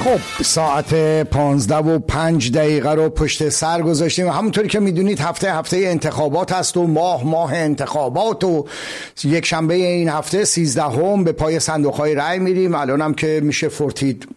خب ساعت 15:05 رو پشت سر گذاشتیم. همونطوری که میدونید هفته انتخابات هست و ماه انتخابات و یک شنبه این هفته 13 به پای صندوق‌های رأی میریم. الان هم که میشه فورتید،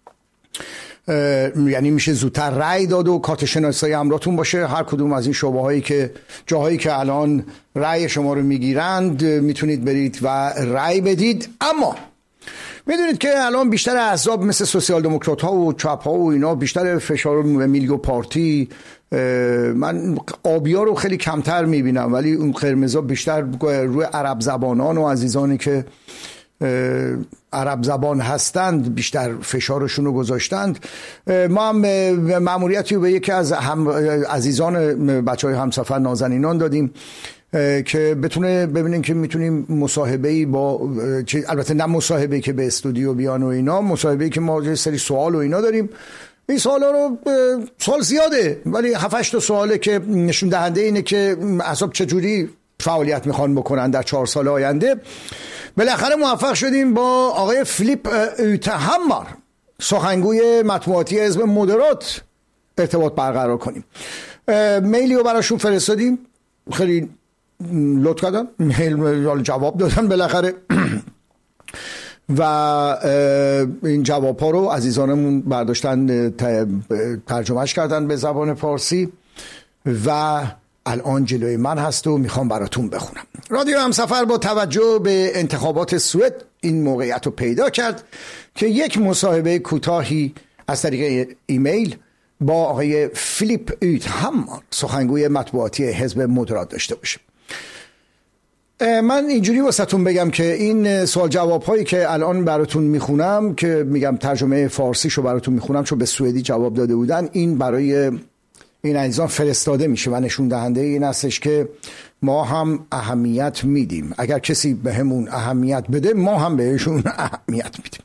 یعنی میشه زودتر رأی داد و کارت شناسایی همراهتون باشه. هر کدوم از این شعبه‌هایی که جاهایی که الان رأی شما رو میگیرند میتونید برید و رأی بدید. اما میدونید که الان بیشتر احزاب مثل سوسیال دموکرات ها و چپ ها و اینا بیشتر فشار میلیو پارتی، من آبیا رو خیلی کمتر میبینم ولی اون قرمزا بیشتر روی عرب زبانان و عزیزانی که عرب زبان هستند بیشتر فشارشون رو گذاشتند. ما هم مأموریتی به یکی از عزیزان بچهای همسفر نازنینان دادیم که بتونه ببینیم که میتونیم مصاحبه‌ای با، البته نه مصاحبه‌ای که به استودیو بیان و اینا، مصاحبه‌ای که ما یه سری سوال و اینا داریم. این سوالا رو سوال زیاده ولی 7-8 تا سواله که نشون دهنده اینه که احزاب چجوری فعالیت میخوان بکنن در 4 سال آینده. بالاخره موفق شدیم با آقای فیلیپ اویتهامر، سخنگوی مطبوعاتی حزب مدرات، ارتباط برقرار کنیم. میلی رو براشون فرستادیم، خیلی لطف کردن، میل جواب دادن بالاخره و این جواب ها رو عزیزانمون برداشتن ترجمهش کردن به زبان فارسی و الان جلوی من هست و میخوام براتون بخونم. رادیو همسفر با توجه به انتخابات سوئد این موقعیت رو پیدا کرد که یک مصاحبه کوتاهی از طریق ایمیل با آقای فیلیپ اویتهامر، سخنگوی مطبوعاتی حزب مدرات، داشته باشه. من اینجوری واسهتون بگم که این سوال جواب هایی که الان براتون میخونم، که میگم ترجمه فارسیشو براتون میخونم چون به سوئدی جواب داده بودن، این برای این عزیزان فرستاده میشه و نشون دهنده این هستش که ما هم اهمیت میدیم. اگر کسی به همون اهمیت بده ما هم بهشون اهمیت میدیم.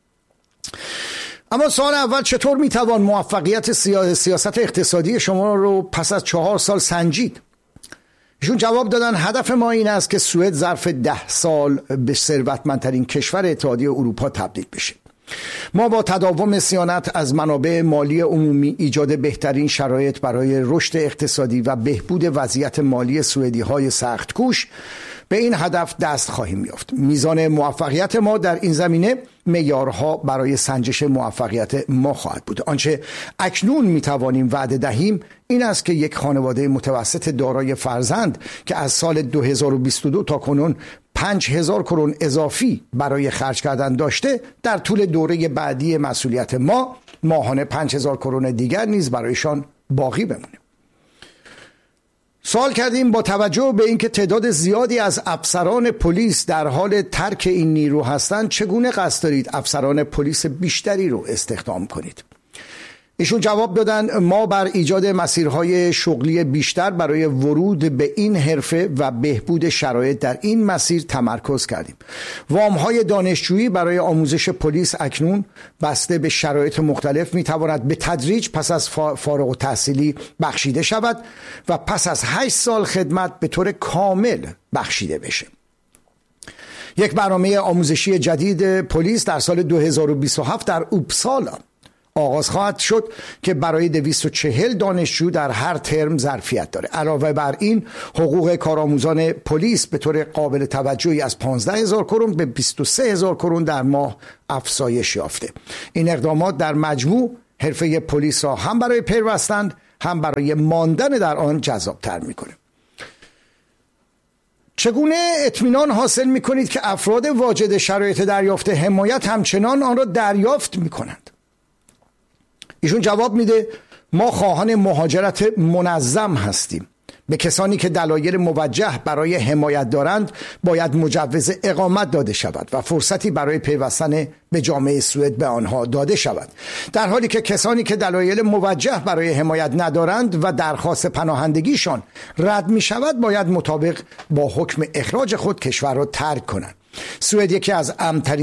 اما سوال اول، چطور میتوان موفقیت سیاست اقتصادی شما رو پس از 4 سال سنجید؟ ایشون جواب دادن هدف ما این است که سوئد ظرف 10 سال به ثروتمندترین کشور اتحادیه اروپا تبدیل بشه. ما با تداوم صیانت از منابع مالی عمومی، ایجاد بهترین شرایط برای رشد اقتصادی و بهبود وضعیت مالی سوئدی های سخت کوش به این هدف دست خواهیم یافت. میزان موفقیت ما در این زمینه معیارها برای سنجش موفقیت ما خواهد بود. آنچه اکنون میتوانیم وعده دهیم این است که یک خانواده متوسط دارای فرزند که از سال 2022 تا کنون 5,000 کرون اضافی برای خرج کردن داشته، در طول دوره بعدی مسئولیت ما ماهانه 5,000 کرون دیگر نیز برایشان باقی بمونه. سوال کردیم با توجه به اینکه تعداد زیادی از افسران پلیس در حال ترک این نیرو هستند، چگونه قصد دارید افسران پلیس بیشتری رو استخدام کنید؟ ایشون جواب دادن ما بر ایجاد مسیرهای شغلی بیشتر برای ورود به این حرفه و بهبود شرایط در این مسیر تمرکز کردیم. وامهای دانشجویی برای آموزش پلیس اکنون بسته به شرایط مختلف میتواند به تدریج پس از فارغ التحصیلی بخشیده شود و پس از 8 سال خدمت به طور کامل بخشیده بشه. یک برنامه آموزشی جدید پلیس در سال 2027 در اوپسالا آغاز خواهد شد که برای 240 دانشجو در هر ترم ظرفیت داره. علاوه بر این حقوق کارآموزان پلیس به طور قابل توجهی از 15,000 کرون به 23,000 کرون در ماه افزایش یافته. این اقدامات در مجموع حرفه پلیس را هم برای پیوستن هم برای ماندن در آن جذاب‌تر می‌کنه. چگونه اطمینان حاصل می‌کنید که افراد واجد شرایط دریافت حمایت همچنان آن را دریافت می‌کنند؟ ایشون جواب میده ما خواهان مهاجرت منظم هستیم. به کسانی که دلایل موجه برای حمایت دارند باید مجوز اقامت داده شود و فرصتی برای پیوستن به جامعه سوئد به آنها داده شود، در حالی که کسانی که دلایل موجه برای حمایت ندارند و درخواست پناهندگیشان رد می شود باید مطابق با حکم اخراج خود کشور را ترک کنند. سوئد یکی از امن‌ترین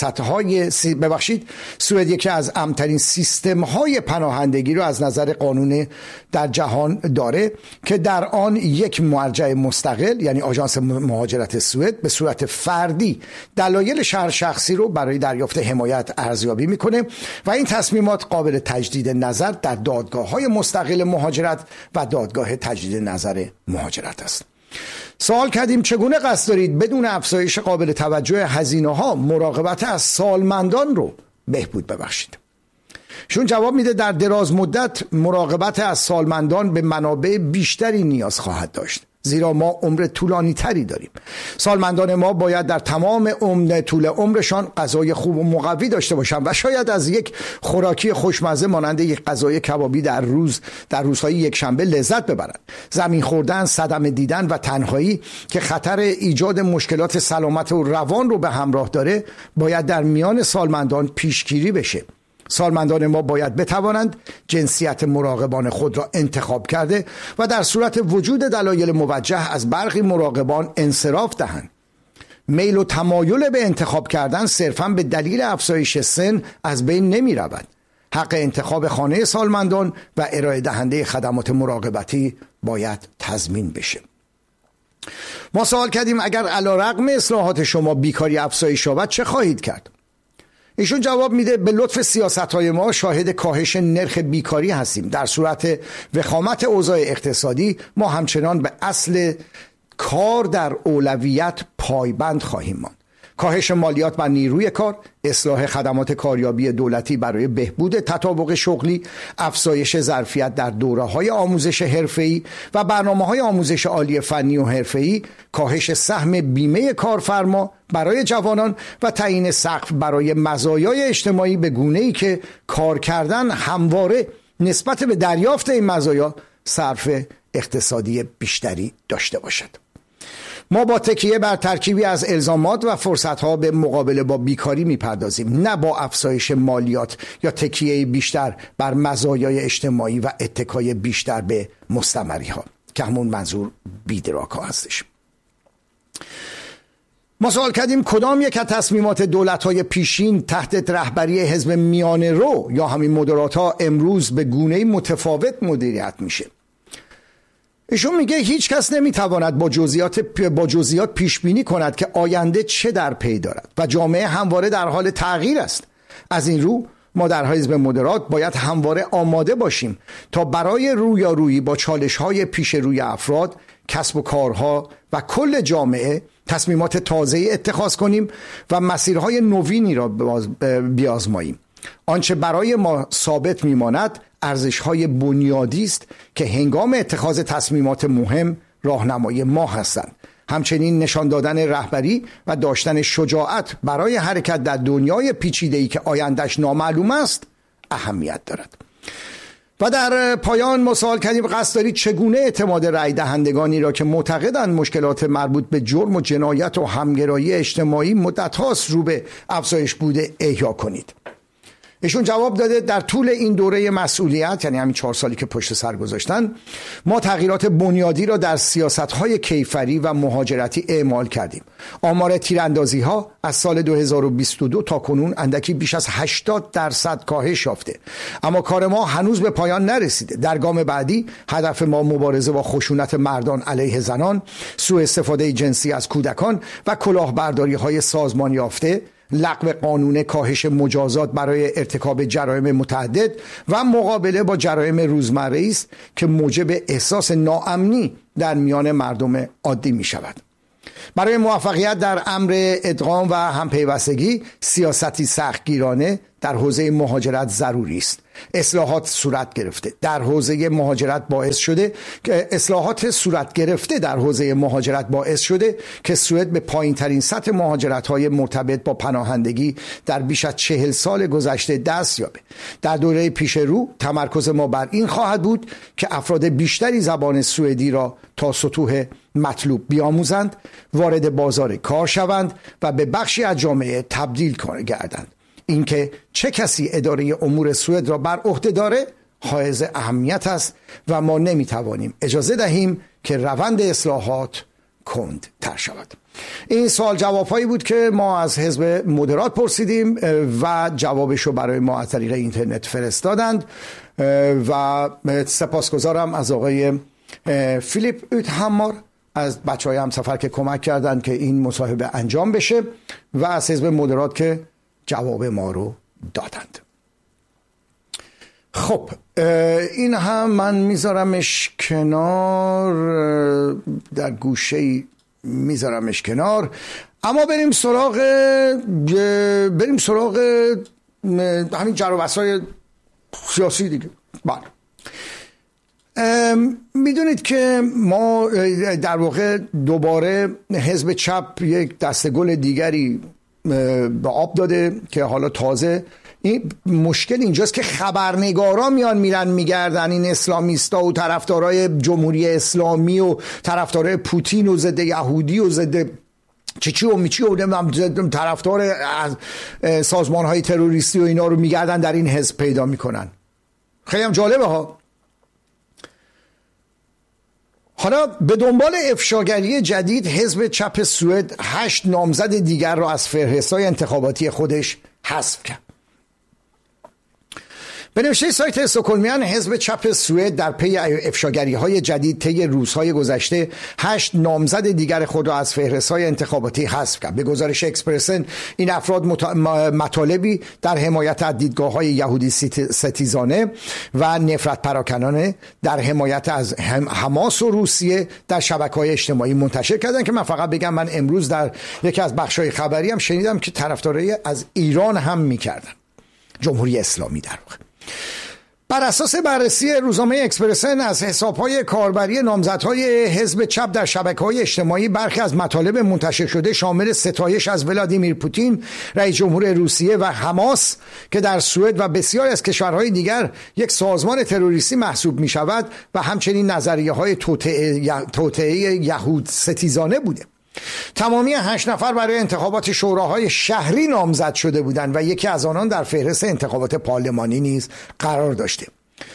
سوئد یکی از امن‌ترین سیستم‌های پناهندگی رو از نظر قانون در جهان داره که در آن یک مرجع مستقل یعنی آژانس مهاجرت سوئد به صورت فردی دلایل شخصی رو برای دریافت حمایت ارزیابی میکنه و این تصمیمات قابل تجدید نظر در دادگاه‌های مستقل مهاجرت و دادگاه تجدید نظر مهاجرت است. سوال کردیم چگونه قصد دارید بدون افزایش قابل توجه هزینه‌ها مراقبت از سالمندان رو بهبود ببخشید؟ شون جواب میده در دراز مدت مراقبت از سالمندان به منابع بیشتری نیاز خواهد داشت، زیرا ما عمر طولانی تری داریم. سالمندان ما باید در تمام طول عمرشان غذای خوب و مقوی داشته باشند و شاید از یک خوراکی خوشمزه مانند یک غذای کبابی در روزهای یک شنبه لذت ببرند. زمین خوردن، صدمه دیدن و تنهایی که خطر ایجاد مشکلات سلامت و روان رو به همراه داره باید در میان سالمندان پیشگیری بشه. سالمندان ما باید بتوانند جنسیت مراقبان خود را انتخاب کرده و در صورت وجود دلایل موجه از برخی مراقبان انصراف دهند. میل و تمایل به انتخاب کردن صرفاً به دلیل افزایش سن از بین نمی رود. حق انتخاب خانه سالمندان و ارائه دهنده خدمات مراقبتی باید تضمین بشه. ما سوال کردیم اگر علیرغم اصلاحات شما بیکاری افزایش یابد چه خواهید کرد؟ ایشون جواب میده به لطف سیاست‌های ما شاهد کاهش نرخ بیکاری هستیم. در صورت وخامت اوضاع اقتصادی ما همچنان به اصل کار در اولویت پایبند خواهیم ماند. کاهش مالیات بر نیروی کار، اصلاح خدمات کاریابی دولتی برای بهبود تطابق شغلی، افزایش ظرفیت در دوره‌های آموزش حرفه‌ای و برنامه‌های آموزش عالی فنی و حرفه‌ای، کاهش سهم بیمه کارفرما برای جوانان و تعیین سقف برای مزایای اجتماعی به گونه‌ای که کار کردن همواره نسبت به دریافت این مزایا صرف اقتصادی بیشتری داشته باشد. ما با تکیه بر ترکیبی از الزامات و فرصت‌ها به مقابله با بیکاری می‌پردازیم، نه با افزایش مالیات یا تکیه بیشتر بر مزایای اجتماعی و اتکای بیشتر به مستمری‌ها که همون منظور بیدراک‌ها هستش. ما سوال کردیم کدام یک از تصمیمات دولت‌های پیشین تحت رهبری حزب میانه رو یا همین مدرات‌ها امروز به گونه‌ای متفاوت مدیریت میشه؟ ایشون میگه هیچ کس نمیتواند با جزئیات پیش بینی کند که آینده چه در پی دارد و جامعه همواره در حال تغییر است. از این رو ما در حزب مدرات باید همواره آماده باشیم تا برای رویارویی با چالش‌های پیش روی افراد، کسب و کارها و کل جامعه تصمیمات تازه‌ای اتخاذ کنیم و مسیرهای نوینی را بیازماییم. آنچه برای ما ثابت میماند ارزش‌های بنیادی است که هنگام اتخاذ تصمیمات مهم راهنمای ما هستند. همچنین نشان دادن رهبری و داشتن شجاعت برای حرکت در دنیای پیچیده‌ای که آیندهش نامعلوم است اهمیت دارد. و در پایان ما سوال کردیم قصد دارید چگونه اعتماد رای دهندگانی را که معتقدند مشکلات مربوط به جرم و جنایت و همگرایی اجتماعی مدت هاست رو به افزایش بوده احیا کنید؟ ایشون جواب داده در طول این دوره مسئولیت، یعنی همین 4 سالی که پشت سر گذاشتن، ما تغییرات بنیادی را در سیاست‌های کیفری و مهاجرتی اعمال کردیم. آمار تیراندازی‌ها از سال 2022 تا کنون اندکی بیش از 80% کاهش یافته. اما کار ما هنوز به پایان نرسیده. در گام بعدی هدف ما مبارزه با خشونت مردان علیه زنان، سوء استفاده جنسی از کودکان و کلاهبرداری‌های سازمان یافته، لغو قانون کاهش مجازات برای ارتکاب جرایم متعدد و مقابله با جرایم روزمره است که موجب احساس ناامنی در میان مردم عادی می شود. برای موفقیت در امر ادغام و همپیوستگی سیاستی سختگیرانه در حوزه مهاجرت ضروری است. اصلاحات صورت گرفته در حوزه مهاجرت باعث شده که سوئد به پایین ترین سطح مهاجرت‌های مرتبط با پناهندگی در بیش از 40 سال گذشته دست یابه. در دوره پیش رو تمرکز ما بر این خواهد بود که افراد بیشتری زبان سوئدی را تا سطوح مطلوب بیاموزند، وارد بازار کار شوند و به بخشی از جامعه تبدیل گردند. اینکه چه کسی اداره امور سوئد را بر عهده داره حائز اهمیت است و ما نمیتوانیم اجازه دهیم که روند اصلاحات کندتر شود. این سوال جوابهایی بود که ما از حزب مدرات پرسیدیم و جوابش رو برای ما از طریق اینترنت فرستادند و سپاسگزارم از آقای فیلیپ اوتهامار از بچهای همسفر که کمک کردند که این مصاحبه انجام بشه و از حزب مدرات که جواب ما رو دادند. خب این هم من میذارمش کنار، در گوشه میذارمش کنار، اما بریم سراغ همین جر و بحث‌های سیاسی دیگه. بله، میدونید که ما در واقع دوباره حزب چپ یک دستگل دیگری به آب داده که حالا تازه این مشکل اینجاست که خبرنگارا میرن میگردن این اسلامیستا و طرفدارای جمهوری اسلامی و طرفدارای پوتین و ضد یهودی و ضد چی و میچی و طرفدار از سازمان‌های تروریستی و اینا رو میگردن در این حزب پیدا میکنن. خیلی هم جالبه ها. حالا به دنبال افشاگری جدید حزب چپ سوئد 8 نامزد دیگر را از فهرست‌های انتخاباتی خودش حذف کرد. به نوشته سایت استکهلمیان، حزب چپ سوئد در پی افشاگری‌های جدید طی روزهای گذشته 8 نامزد دیگر خود را از فهرست‌های انتخاباتی حذف کرد. به گزارش اکسپرسن این افراد مطالبی در حمایت از دیدگاه‌های یهودی ستیزانه و نفرت پراکنانه در حمایت از حماس و روسیه در شبکه‌های اجتماعی منتشر کردند که من فقط بگم من امروز در یکی از بخش‌های خبری هم شنیدم که طرفدارای از ایران هم می‌کردن، جمهوری اسلامی در واقع. بر اساس بررسی روزنامه اکسپرسن از حساب‌های کاربری نامزدهای حزب چپ در شبکه‌های اجتماعی، برخی از مطالب منتشر شده شامل ستایش از ولادیمیر پوتین رئیس جمهور روسیه و حماس که در سوئد و بسیاری از کشورهای دیگر یک سازمان تروریستی محسوب می‌شود و همچنین نظریه‌های توطئه یهود ستیزانه بوده. تمامی 8 نفر برای انتخابات شوراهای شهری نامزد شده بودند و یکی از آنان در فهرست انتخابات پارلمانی نیز قرار داشته.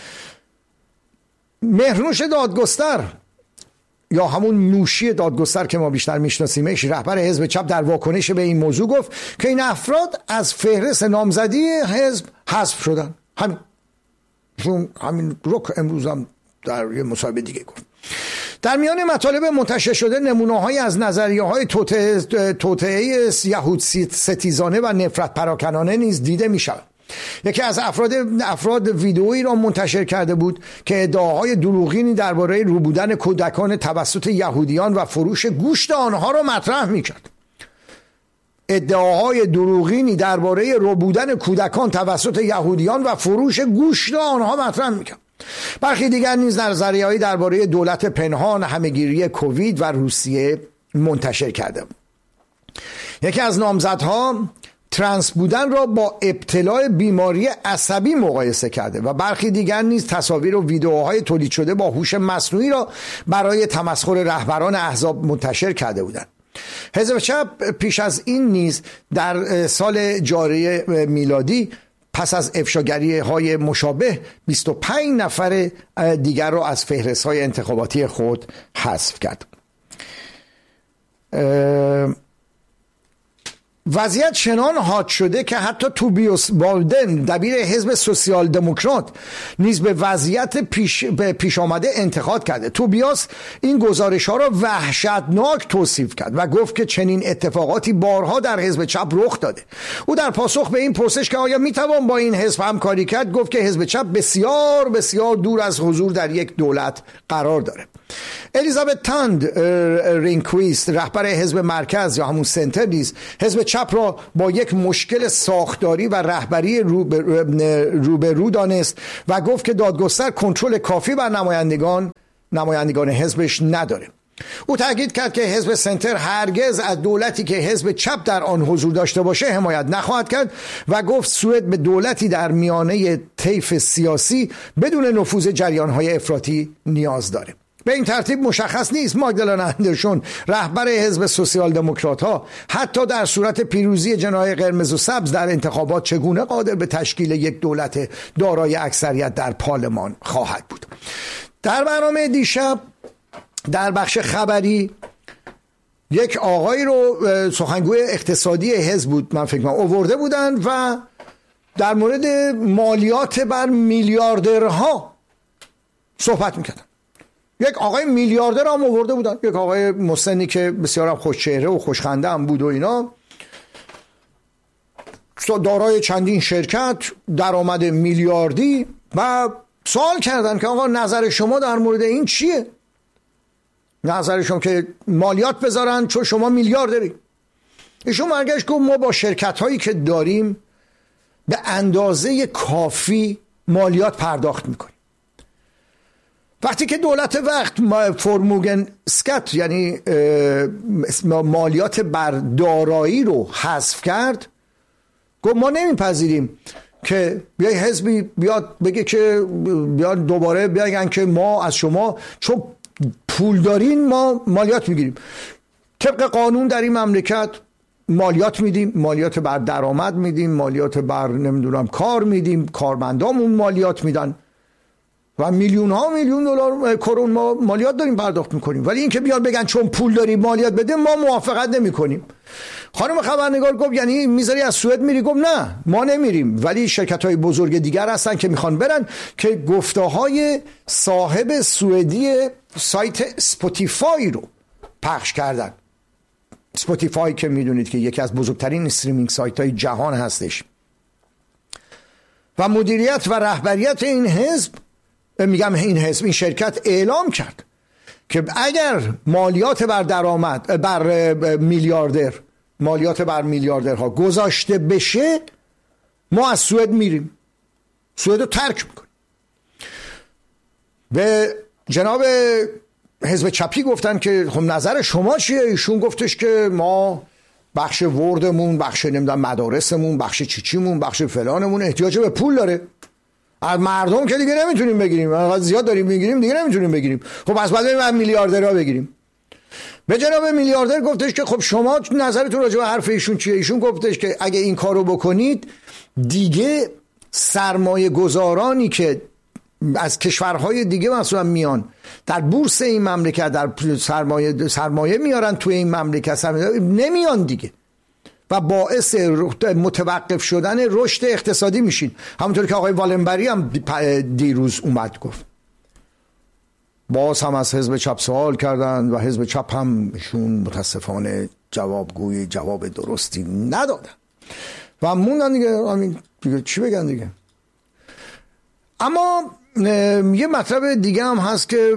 مهرنوش دادگستر یا همون نوشی دادگستر که ما بیشتر میشناسیمش، رهبر حزب چپ، در واکنش به این موضوع گفت که این افراد از فهرست نامزدی حزب حذف شدن. همین رو امروز هم در یه مصاحبه دیگه گفت. در میان مطالب منتشر شده نمونه‌هایی از نظریه‌های توطئه یهود ستیزانه و نفرت پراکنانه نیز دیده می‌شود. یکی از افراد ویدئویی را منتشر کرده بود که ادعاهای دروغینی درباره روبودن کودکان توسط یهودیان و فروش گوشت آنها را مطرح می‌کرد. ادعاهای دروغینی درباره روبودن کودکان توسط یهودیان و فروش گوشت آنها مطرح می‌کرد. برخی دیگر نیز نظریه‌ای درباره دولت پنهان، همه‌گیری کووید و روسیه منتشر کرده. یکی از نامزدها ترنس بودن را با ابتلاع بیماری عصبی مقایسه کرده و برخی دیگر نیز تصاویر و ویدئوهای تولید شده با هوش مصنوعی را برای تمسخر رهبران احزاب منتشر کرده بودند. حزب چپ پیش از این نیز در سال جاری میلادی پس از افشاگری‌های مشابه 25 نفر دیگر را از فهرست‌های انتخاباتی خود حذف کرد. وضعیت چنان حاد شده که حتی توبیاس بالدن، دبیر حزب سوسیال دموکرات، نیز به وضعیت پیش آمده انتقاد کرده. توبیاس این گزارش‌ها را وحشتناک توصیف کرد و گفت که چنین اتفاقاتی بارها در حزب چپ رخ داده. او در پاسخ به این پرسش که آیا میتوان با این حزب همکاری کرد، گفت که حزب چپ بسیار بسیار دور از حضور در یک دولت قرار داره. الیزابت تاند رینکویست، رهبر حزب مرکز یا همون سنتر، نیز حزب چپ را با یک مشکل ساختاری و رهبری روبرو دانست و گفت که دادگستر کنترل کافی بر نمایندگان حزبش نداره. او تاکید کرد که حزب سنتر هرگز از دولتی که حزب چپ در آن حضور داشته باشه حمایت نخواهد کرد و گفت سوئد به دولتی در میانه طیف سیاسی بدون نفوذ جریان‌های افراطی نیاز داره. به این ترتیب مشخص نیست ماگدالنا اندرسون، رهبر حزب سوسیال دموکرات ها، حتی در صورت پیروزی جناح قرمز و سبز در انتخابات چگونه قادر به تشکیل یک دولت دارای اکثریت در پارلمان خواهد بود. در برنامه دیشب در بخش خبری یک آقایی رو سخنگوی اقتصادی حزب بود من فکر کنم آورده بودن و در مورد مالیات بر میلیاردرها صحبت میکردن. یک آقای میلیاردر هم آورده بودن، یک آقای مسنی که بسیار هم خوشچهره و خوشخنده هم بود و اینا، دارای چندین شرکت، درآمد میلیاردی، و سوال کردن که آقا نظر شما در مورد این چیه؟ نظر شما که مالیات بذارن چون شما میلیاردری. ایشون برگشت گفت ما با شرکت هایی که داریم به اندازه کافی مالیات پرداخت میکنیم. وقتی که دولت وقت فرموگن اسکات یعنی مالیات بر دارایی رو حذف کرد، گفت ما نمیپذیریم که یه حزبی بیاد بگه که بیاد دوباره بگن که ما از شما چون پول دارین ما مالیات میگیریم. طبق قانون در این مملکت مالیات میدیم، مالیات بر درآمد میدیم، مالیات بر نمیدونم کار میدیم، کارمندامون مالیات میدن و میلیون ها میلیون دلار کرون ما مالیات داریم پرداخت میکنیم. ولی این که بیان بگن چون پول داریم مالیات بده، ما موافقت نمیکنیم. خانم خبرنگار گفت یعنی میذاری از سوئد میری؟ گفت نه ما نمیریم، ولی شرکت های بزرگ دیگر هستن که میخوان برن، که گفته های صاحب سوئدی سایت سپوتیفای رو پخش کردن. سپوتیفای که میدونید که یکی از بزرگترین استریمینگ سایت های جهان هستش و مدیریت و رهبریت این حزب، این شرکت اعلام کرد که اگر مالیات بر درآمد بر میلیاردر، مالیات بر میلیاردرها گذاشته بشه، ما از سوئد میریم، سوئد رو ترک میکنیم. به جناب حزب چپی گفتن که خب نظر شما چیه؟ ایشون گفتش که ما بخش وردمون، بخش نمیدونم مدارسمون، بخش چیچیمون، بخش فلانمون احتیاج به پول داره، از مردم که دیگه نمیتونیم بگیریم، انقدر زیاد داریم میگیریم دیگه نمیتونیم بگیریم، خب پس بعد بریم میلیاردرها بگیریم. به جناب میلیاردر گفتش که خب شما نظرتون راجع به حرف ایشون چیه؟ ایشون گفتش که اگه این کارو بکنید دیگه سرمایه گذارانی که از کشورهای دیگه مثلا میان در بورس این مملکت در سرمایه میارن توی این مملکت نمیان دیگه و باعث متوقف شدن رشد اقتصادی میشین. همونطور که آقای والنبری هم دیروز اومد گفت. باز هم از حزب چپ سوال کردن و حزب چپ هم ایشون متاسفانه جواب درستی ندادن و موندن دیگه چی بگن دیگه. اما یه مطلب دیگه هم هست که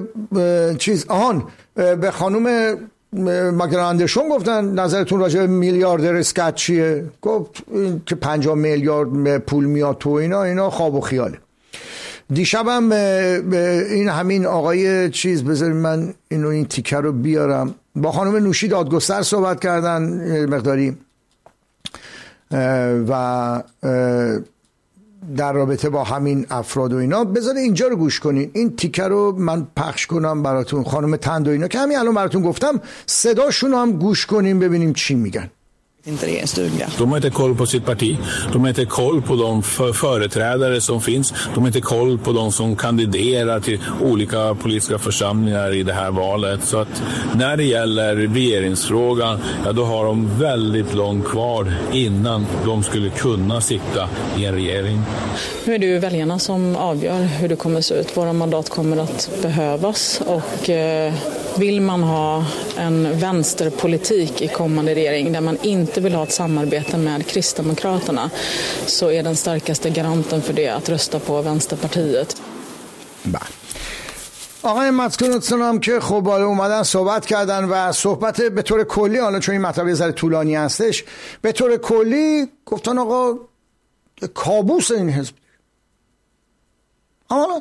به خانم ماگدالنا اندرسون گفتن نظرتون راجع به میلیاردر اسکات چیه؟ گفت این که 50 میلیارد پول میاد تو اینا خواب و خیاله. دیشبم این همین آقای بذارید من این تیکر رو بیارم، با خانم نوشی دادگستر صحبت کردن مقداری و در رابطه با همین افراد و اینا. بذاره اینجا رو گوش کنین، این تیکر رو من پخش کنم براتون. خانم تند و اینا که همین الان براتون گفتم صداشون هم گوش کنیم ببینیم چی میگن. De har inte koll på sitt parti. De har inte koll på de företrädare som finns. De har inte koll på de som kandiderar till olika politiska församlingar i det här valet. Så att när det gäller regeringsfrågan, ja, då har de väldigt långt kvar innan de skulle kunna sitta i en regering. Nu är det ju väljarna som avgör hur det kommer att se ut. Våra mandat kommer att behövas och vill man ha en vänsterpolitik i kommande regering där man inte vill ha ett samarbete med Kristdemokraterna, så är den starkaste garanten för det att rösta på Vänsterpartiet. آقای متکنوتسون هم که خب اومدن صحبت کردن و صحبت به طور کلی، حالا چون این مطلب یه ذره طولانی هستش، به طور کلی گفتن آقا کابوس این حزب. حالا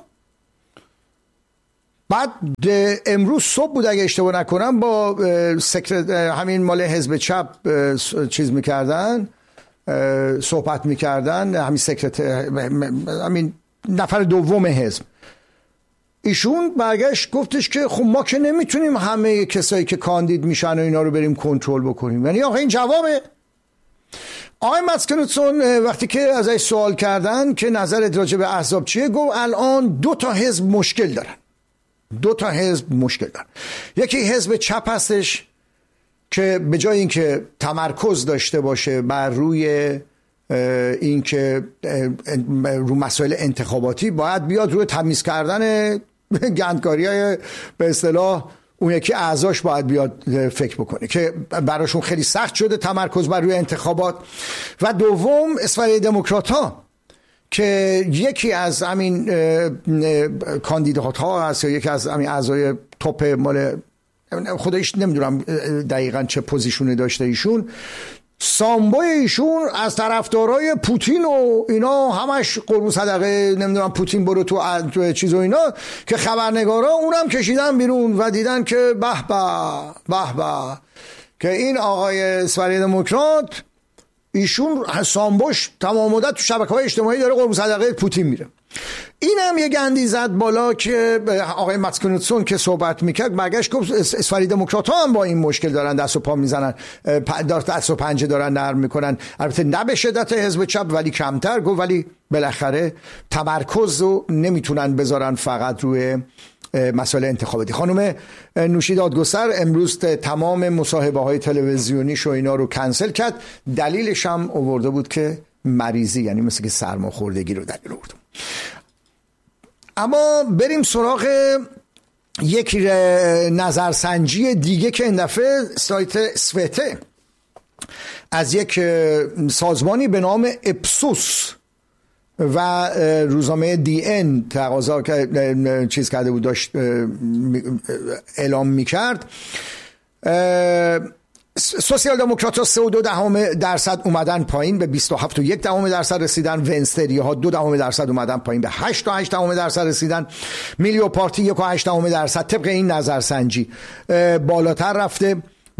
بعد امروز صبح بود اگه اشتباه نکنم با همین مال حزب چپ میکردن، صحبت میکردن، همین نفر دوم حزب، ایشون برگشت گفتش که خب ما که نمیتونیم همه کسایی که کاندید میشن و اینا رو بریم کنترل بکنیم. یعنی آقا این جوابه. آقای متکنوتسون وقتی که ازش سوال کردن که نظرت راجع به احزاب چیه، گفت الان 2 تا حزب مشکل دارن. 2 تا حزب مشکل دارن. یکی حزب چپ هستش که به جای اینکه تمرکز داشته باشه بر روی اینکه رو مسائل انتخاباتی، باید بیاد روی تمیز کردن گندکاری‌های به اصطلاح اون یکی اعضاش باید بیاد فکر بکنه که براشون خیلی سخت شده تمرکز بر روی انتخابات. و دوم اسفری دموکرات‌ها که یکی از همین کاندیدات‌ها هست یا یکی از همین اعضای توپ مال خودش نمیدونم دقیقاً چه پوزیشنی داشته ایشون، سامبای ایشون از طرفدارای پوتین و اینا همش قربون صدقه نمیدونم پوتین برو تو چیز و اینا، که خبرنگارا اونم کشیدن بیرون و دیدن که به به که این آقای اسفری دموکرات ایشون سامبوش تمام مدت تو شبکه‌های اجتماعی داره قربون صدقه پوتین میره. این هم یه گندی زد بالا که آقای ماتس کنوتسون که صحبت میکرد برگشت گفت اسفری دموکرات ها هم با این مشکل دارن، دست و پا میزنن، دست و پنجه دارن نرم میکنن، البته نه به شدت حزب چپ ولی کمتر. گفت ولی بالاخره تمرکز رو نمیتونن بذارن فقط روی مسائل انتخاباتی. خانم نوشین دادگستر امروز تمام مصاحبه های تلویزیونیش و اینا رو کنسل کرد، دلیلش هم آورده بود که مریضی، یعنی مثل که سرماخوردگی رو دلیل آورد. اما بریم سراغ یک نظرسنجی دیگه که این دفعه سایت سوته از یک سازمانی به نام اپسوس و روزنامه دی ان تقاضا چیز کرده بود، داشت اعلام میکرد. سوسیال دموکرات ها 3.2% اومدن پایین به 27.1% رسیدن. ونستری ها 2% اومدن پایین به 8.8% رسیدن. میلیو پارتی 1.8% طبق این نظرسنجی بالاتر رفته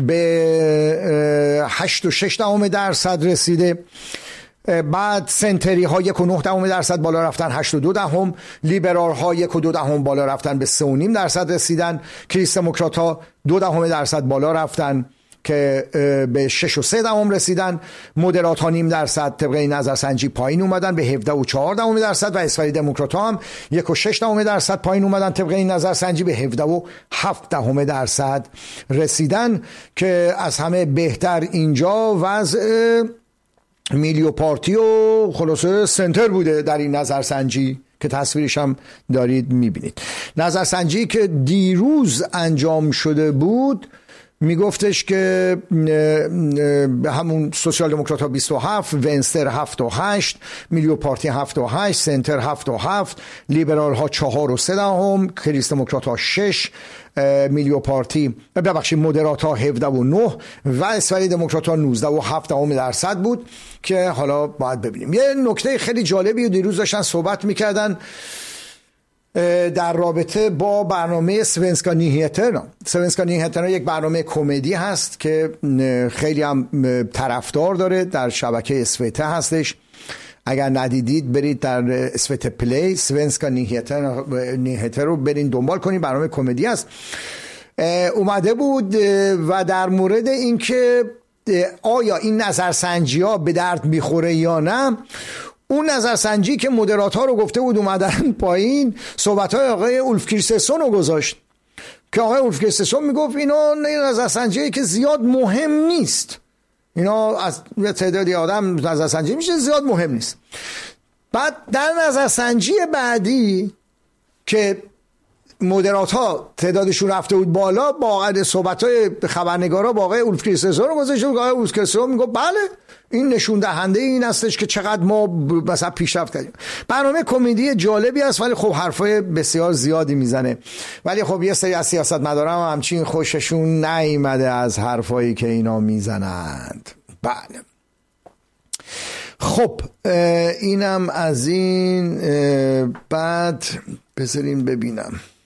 به 8.6% رسیده. بعد سنتری ها 1.9% بالا رفتن 8.2%. لیبرال ها 1.2% بالا رفتن به 3.5% رسیدن. کریس دموکرات ها 2% بالا رفتن که به 6.3% رسیدن. مدرات ها 0.5% طبق این نظرسنجی پایین اومدن به 17.4% و اسفری دموکرات ها هم 1.6% پایین اومدن طبق این نظرسنجی به 17.7% رسیدن. که از همه بهتر اینجا وضع میلیو پارتی و خلاصه سنتر بوده در این نظرسنجی که تصویرش هم دارید میبینید. نظرسنجی که دیروز انجام شده بود میگفتش که همون سوسیال دموکرات ها 27، ونستر 7.8، میلیو پارتی 7.8، سنتر 7.7، لیبرال ها 4.3، کریس دموکرات ها 6، میلیو پارتی مدرات ها 17.9 و اسفری دموکرات ها 19.7% بود که حالا باید ببینیم. یه نکته خیلی جالبی دیروز داشتن صحبت میکردن در رابطه با برنامه سوینسکا نیهترنا. سوینسکا نیهترنا یک برنامه کمدی هست که خیلی هم طرفدار داره، در شبکه اسوته هستش. اگر ندیدید برید در اسوته پلی سوینسکا نیهتر رو برین دنبال کنید، برنامه کمدی هست. اومده بود و در مورد اینکه آیا این نظرسنجی ها به درد میخوره یا نه، اون نظرسنجی که مدرات ها رو گفته بود اومدن پایین، صحبت های آقای اولف کریستسون رو گذاشت که آقای اولف کریستسون میگفت اینا نظرسنجی که زیاد مهم نیست، اینا از تعدادی آدم نظرسنجی میشه، زیاد مهم نیست. بعد در نظرسنجی بعدی که مدرات ها تعدادشون رفته بود بالا، با صحبت های خبرنگارا با آقای اولف کریستسون رو گذاشت. آقای اولف کریستسون میگفت بله این نشون دهنده این هستش که چقدر ما مثلا پیشرفت کردیم. برنامه کمدی جالبی است ولی خب حرفای بسیار زیادی میزنه، ولی خب یه سری از سیاستمدارا هم همچین خوششون نیامده از حرفایی که اینا میزنند. بله خب اینم از این. بعد بذارین ببینم